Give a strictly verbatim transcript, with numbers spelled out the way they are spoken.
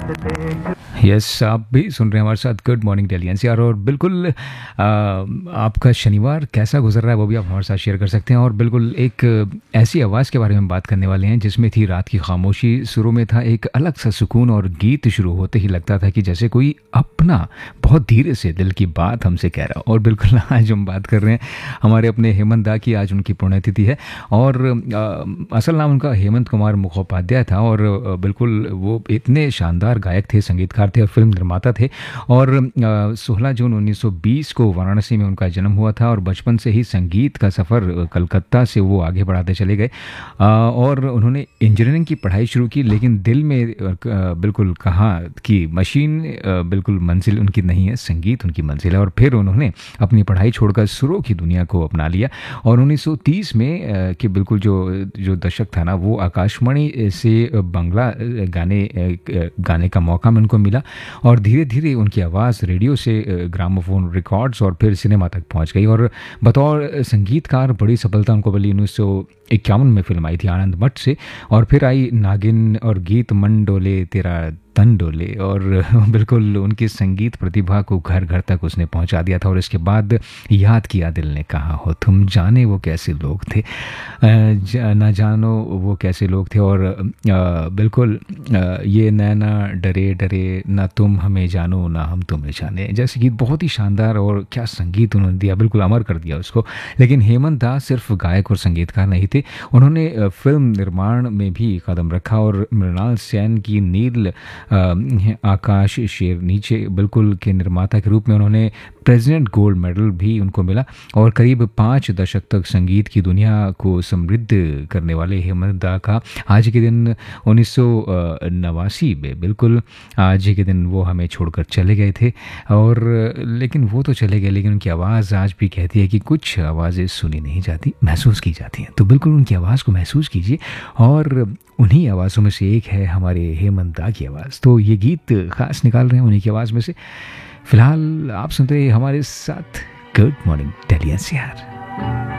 Yes yes, आप भी सुन रहे हैं हमारे साथ गुड मॉर्निंग दिल्ली एनसीआर। और बिल्कुल आ, आपका शनिवार कैसा गुजर रहा है वो भी आप हमारे साथ शेयर कर सकते हैं। और बिल्कुल एक ऐसी आवाज़ के बारे में बात करने वाले हैं जिसमें थी रात की खामोशी। शुरू में था एक अलग सा सुकून और गीत शुरू होते ही लगता था कि जैसे कोई अपना बहुत धीरे से दिल की बात हमसे कह रहा। और बिल्कुल आज हम बात कर रहे हैं हमारे अपने हेमंत दा की। आज उनकी पुण्यतिथि है और आ, असल नाम उनका हेमंत कुमार मुखोपाध्याय था। और बिल्कुल वो इतने शानदार गायक थे, संगीतकार थे और फिल्म निर्माता थे। और सोलह जून उन्नीस सौ बीस को वाराणसी में उनका जन्म हुआ था और बचपन से ही संगीत का सफ़र कलकत्ता से वो आगे बढ़ाते चले गए। और उन्होंने इंजीनियरिंग की पढ़ाई शुरू की, लेकिन दिल में बिल्कुल कहा कि मशीन बिल्कुल मंजिल उनकी नहीं है, संगीत उनकी मंजिल है। और फिर उन्होंने अपनी पढ़ाई छोड़कर सुरों की दुनिया को अपना लिया। और उन्नीस सौ तीस में कि बिल्कुल जो जो दशक था ना, वो आकाशवाणी से बांग्ला गाने गाने का मौका उनको मिला। और धीरे धीरे उनकी आवाज़ रेडियो से ग्रामोफोन रिकॉर्ड्स और फिर सिनेमा तक पहुंच गई। और बतौर संगीतकार बड़ी सफलता उनको मिली। उन्नीस सौ इक्यावन में फिल्म आई थी आनंद मठ से, और फिर आई नागिन और गीत मन डोले तेरा तन डोले। और बिल्कुल उनकी संगीत प्रतिभा को घर घर तक उसने पहुंचा दिया था। और इसके बाद याद किया दिल ने कहा हो तुम, जाने वो कैसे लोग थे, ना जानो वो कैसे लोग थे। और बिल्कुल ये नैना डरे डरे, ना तुम हमें जानो ना हम तुम्हें जाने, जैसे गीत बहुत ही शानदार। और क्या संगीत उन्होंने दिया, बिल्कुल अमर कर दिया उसको। लेकिन हेमंत दा सिर्फ गायक और संगीतकार नहीं थे, उन्होंने फिल्म निर्माण में भी कदम रखा। और मृणाल सेन की नील आकाश शेर नीचे बिल्कुल के निर्माता के रूप में उन्होंने प्रेसिडेंट गोल्ड मेडल भी उनको मिला। और करीब पाँच दशक तक संगीत की दुनिया को समृद्ध करने वाले हेमंत दा का आज के दिन उन्नीस सौ नवासी में बिल्कुल आज के दिन वो हमें छोड़कर चले गए थे। और लेकिन वो तो चले गए, लेकिन उनकी आवाज़ आज भी कहती है कि कुछ आवाज़ें सुनी नहीं जाती, महसूस की जाती हैं। तो बिल्कुल उनकी आवाज़ को महसूस कीजिए। और उन्हीं आवाज़ों में से एक है हमारे हेमंत दा की आवाज़। तो ये गीत खास निकाल रहे हैं उन्हीं की आवाज़ में से। फिलहाल आप सुनते हैं हमारे साथ गुड मॉर्निंग दिल्ली एनसीआर।